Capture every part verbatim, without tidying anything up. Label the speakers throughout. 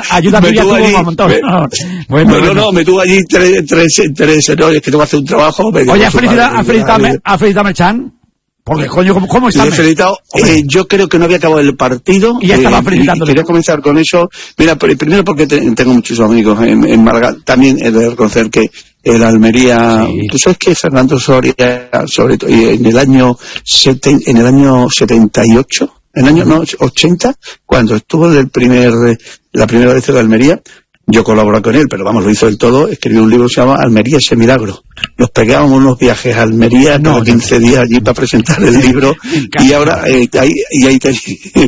Speaker 1: ayuda a tuvo un montón.
Speaker 2: Me,
Speaker 1: no,
Speaker 2: bueno, no, bueno. no, me tuvo allí tres, tres, tres, no, es que tengo que hacer un trabajo.
Speaker 1: Oye, ¿has felicitado a felicitado a Chan? Porque, coño, ¿cómo, cómo está?
Speaker 2: felicitado. Eh, yo creo que no había acabado el partido.
Speaker 1: Y ya estaba
Speaker 2: eh,
Speaker 1: felicitando.
Speaker 2: Quería comenzar con eso. Mira, primero porque te, tengo muchos amigos en, en Málaga. También he de reconocer que el Almería, sí. Tú sabes que Fernando Soria, sobre todo, en el año seten, en el año setenta y ocho, en el año no, ochenta, cuando estuvo del primer, la primera vez en la Almería, yo colaboré con él, pero vamos, lo hizo del todo, escribió un libro que se llama Almería ese milagro. Nos pegábamos unos viajes a Almería, no, como quince días allí para presentar el libro, y ahora, eh, ahí, y ahí tenía,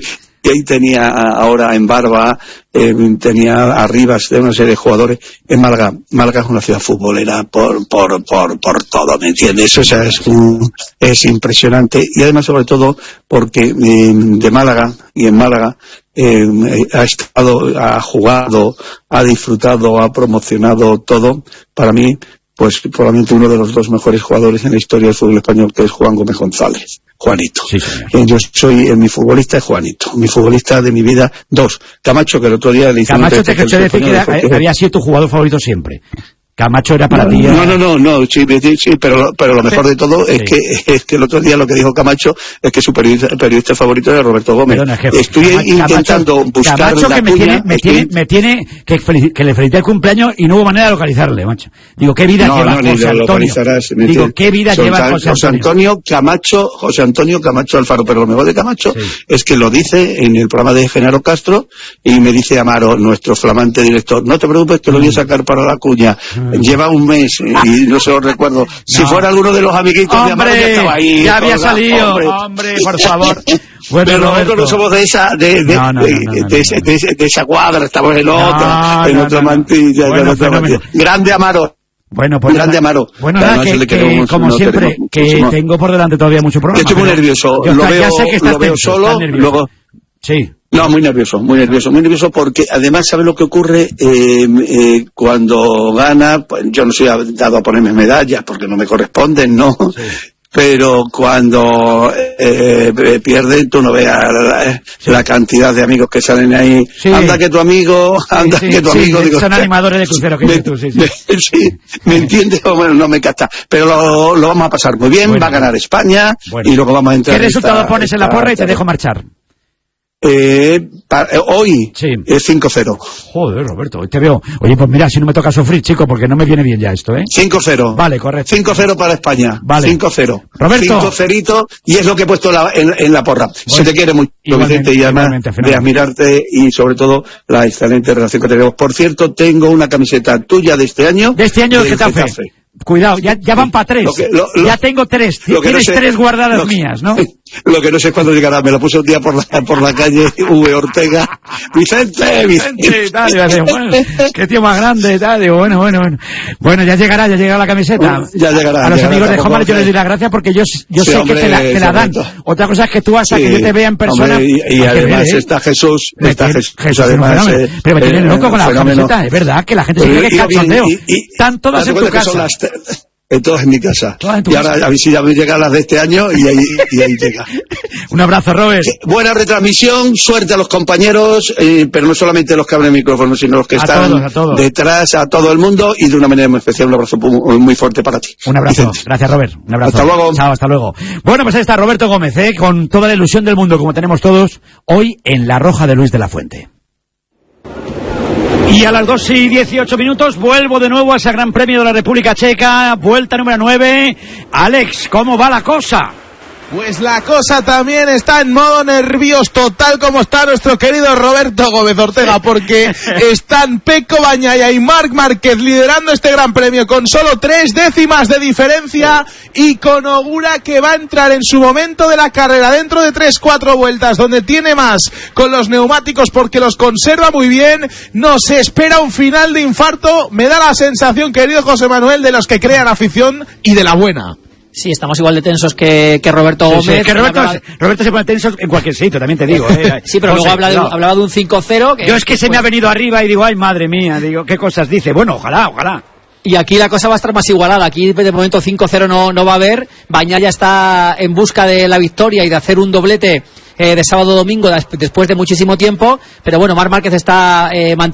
Speaker 2: y ahí tenía ahora en Barba, eh, tenía arriba de una serie de jugadores. En Málaga, Málaga es una ciudad futbolera por, por, por, por todo, ¿me entiendes? O sea, es un, es impresionante, y además sobre todo porque, eh, de Málaga, y en Málaga, Eh, ha estado, ha jugado, ha disfrutado, ha promocionado todo. Para mí, pues probablemente uno de los dos mejores jugadores en la historia del fútbol español, que es Juan Gómez González, Juanito. Sí, eh, yo soy, eh, mi futbolista es Juanito, mi futbolista de mi vida, dos. Camacho, que el otro día le hice
Speaker 1: Camacho, te escuché decir que era, eh, había sido tu jugador favorito siempre. Camacho era para
Speaker 2: no,
Speaker 1: ti.
Speaker 2: No, no, no, no, sí, sí, pero, pero lo mejor de todo es sí. que es que el otro día lo que dijo Camacho es que su periodista, periodista favorito era Roberto Gómez.
Speaker 1: Perdona,
Speaker 2: Estoy Camacho, intentando
Speaker 1: Camacho,
Speaker 2: buscar
Speaker 1: Camacho
Speaker 2: la
Speaker 1: que me
Speaker 2: cuña,
Speaker 1: tiene, me
Speaker 2: estoy...
Speaker 1: tiene, me tiene que, felici- que le felicité el cumpleaños y no hubo manera de localizarle, macho. Digo, ¿qué vida
Speaker 2: no,
Speaker 1: lleva
Speaker 2: no,
Speaker 1: José Antonio? Digo, ¿qué vida
Speaker 2: José,
Speaker 1: lleva José Antonio?
Speaker 2: José Antonio Camacho, José Antonio Camacho Alfaro, pero lo mejor de Camacho sí. es que lo dice en el programa de Genaro Castro y me dice Amaro, nuestro flamante director, no te preocupes que lo voy a sacar para la cuña. Mm. Lleva un mes y no se lo recuerdo. Si no. fuera alguno de los amiguitos
Speaker 1: hombre,
Speaker 2: de Amaro ya estaba ahí.
Speaker 1: Ya había
Speaker 2: hola,
Speaker 1: salido,
Speaker 2: hombre.
Speaker 1: hombre, por favor. Bueno,
Speaker 2: pero nosotros no somos de esa de, de,
Speaker 1: no, no, no,
Speaker 2: de,
Speaker 1: no, no,
Speaker 2: de, ese, de, ese, de esa cuadra, estamos en otra,
Speaker 1: no,
Speaker 2: en
Speaker 1: no,
Speaker 2: otra
Speaker 1: no,
Speaker 2: mantilla,
Speaker 1: bueno,
Speaker 2: en otra mantilla. Grande Amaro.
Speaker 1: Bueno, pues
Speaker 2: grande
Speaker 1: nada,
Speaker 2: Amaro.
Speaker 1: Bueno, nada, que, que, que como no siempre, que muchísimo. Tengo por delante todavía mucho programa.
Speaker 2: Yo estoy muy nervioso.
Speaker 1: Yo
Speaker 2: lo
Speaker 1: está,
Speaker 2: veo,
Speaker 1: ya sé que estás
Speaker 2: lo veo
Speaker 1: tenso,
Speaker 2: solo, luego...
Speaker 1: Sí.
Speaker 2: No, muy nervioso, muy nervioso, muy nervioso porque además, ¿sabes lo que ocurre? Eh, eh, cuando gana, pues yo no soy dado a ponerme medallas porque no me corresponden, ¿no? Sí. Pero cuando eh, pierden, tú no veas la, sí. la cantidad de amigos que salen ahí. Sí. Anda que tu amigo, anda sí, sí, que tu
Speaker 1: sí,
Speaker 2: amigo.
Speaker 1: Sí,
Speaker 2: digo,
Speaker 1: son animadores de crucero, que
Speaker 2: me,
Speaker 1: dices tú, sí, sí.
Speaker 2: Me, sí, ¿me entiendes? Bueno, no me capta. Pero lo, lo vamos a pasar muy bien, bueno, va a ganar España bueno. y luego vamos a entrar.
Speaker 1: ¿Qué resultado esta, pones en la porra
Speaker 2: esta,
Speaker 1: y te dejo marchar?
Speaker 2: Eh, pa, eh, hoy
Speaker 1: sí.
Speaker 2: es cinco cero.
Speaker 1: Joder, Roberto, hoy te veo. Oye, pues mira, si no me toca sufrir, chico, porque no me viene bien ya esto, ¿eh?
Speaker 2: cinco cero.
Speaker 1: Vale, correcto.
Speaker 2: cinco cero para España.
Speaker 1: Vale.
Speaker 2: cinco cero.
Speaker 1: Roberto.
Speaker 2: cinco cero y es lo que he puesto la, en, en la porra. Bueno, se te quiere mucho, Vicente, y además de admirarte y sobre todo la excelente relación que tenemos. Por cierto, tengo una camiseta tuya de este año.
Speaker 1: De este año del Getafe. Getafe. Cuidado, ya, ya van para tres. Lo que, lo, lo, ya tengo tres. Tienes no sé, tres guardadas lo, mías, ¿no?
Speaker 2: Lo que no sé es cuándo llegará. Me lo puse un día por la, por la calle V. Ortega. Vicente, Vicente.
Speaker 1: Vicente tal, digo, bueno, qué tío más grande, tal. Digo, bueno, bueno, bueno. Bueno, ya llegará, ya llegará la camiseta.
Speaker 2: Bueno, ya llegará.
Speaker 1: A los
Speaker 2: llegará,
Speaker 1: amigos de Jomar yo les doy las gracias porque yo, yo sí, sé hombre, que te la, te la dan. Otra cosa es que tú hasta sí, que yo te vea en persona.
Speaker 2: Hombre, y, y además ver, ¿eh? está Jesús. Está
Speaker 1: tiene,
Speaker 2: Jesús,
Speaker 1: Jesús
Speaker 2: además.
Speaker 1: Eh, pero me tiene eh, loco con la camiseta. Es verdad que la gente se cree que es cachondeo. Están todas en tu casa.
Speaker 2: En todas en mi casa.
Speaker 1: En
Speaker 2: y ahora
Speaker 1: casa.
Speaker 2: A ver si ya me llegan las de este año y ahí, y ahí llega.
Speaker 1: Un abrazo, Robert.
Speaker 2: Eh, buena retransmisión, suerte a los compañeros, eh, pero no solamente los que abren el micrófono, sino los que
Speaker 1: a
Speaker 2: están
Speaker 1: todos, a todos.
Speaker 2: detrás, a todo el mundo, y de una manera muy especial un abrazo muy, muy fuerte para ti.
Speaker 1: Un abrazo. Vicente. Gracias, Robert. Un abrazo.
Speaker 2: Hasta luego.
Speaker 1: Chao, hasta luego. Bueno, pues ahí está Roberto Gómez, ¿eh? Con toda la ilusión del mundo, como tenemos todos, hoy en La Roja de Luis de la Fuente. Y a las dos y dieciocho minutos vuelvo de nuevo a ese Gran Premio de la República Checa, vuelta número nueve. Alex, ¿cómo va la cosa?
Speaker 3: Pues la cosa también está en modo nervios total, como está nuestro querido Roberto Gómez Ortega, porque están Pecco Bagnaia y Marc Márquez liderando este Gran Premio con solo tres décimas de diferencia, y con Ogura que va a entrar en su momento de la carrera dentro de tres cuatro vueltas, donde tiene más con los neumáticos porque los conserva muy bien. Nos espera un final de infarto, me da la sensación, querido José Manuel, de los que crean afición y de la buena.
Speaker 4: Sí, estamos igual de tensos que, que Roberto Gómez. Sí, sí,
Speaker 1: que Roberto, hablaba... Roberto se pone tenso en cualquier sitio, también te digo. ¿eh?
Speaker 4: Sí, pero no luego sé, habla de, no. hablaba de un cinco cero.
Speaker 1: Yo es que, que se pues... me ha venido arriba y digo, ay, madre mía, digo, ¿qué cosas dice? Bueno, ojalá, ojalá.
Speaker 4: Y aquí la cosa va a estar más igualada. Aquí de momento cinco cero no, no va a haber. Bagnaia está en busca de la victoria y de hacer un doblete eh, de sábado-domingo después de muchísimo tiempo. Pero bueno, Marc Márquez está eh,